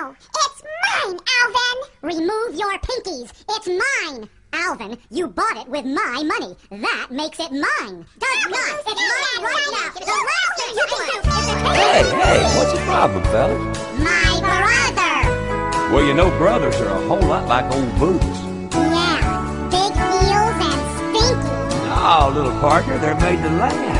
No, it's mine, Alvin! Remove your pinkies. It's mine. Alvin, you bought it with my money. That makes it mine. Does not. It's mine right now. The last thing you can do is to take Hey, what's the problem, fellas? My brother! Well, you know brothers are a whole lot like old boots. Yeah, big heels and stinky. Oh, little partner, they're made to last.